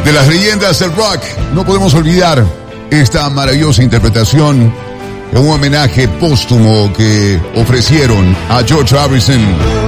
de las leyendas del rock. No podemos olvidar esta maravillosa interpretación en un homenaje póstumo que ofrecieron a George Harrison.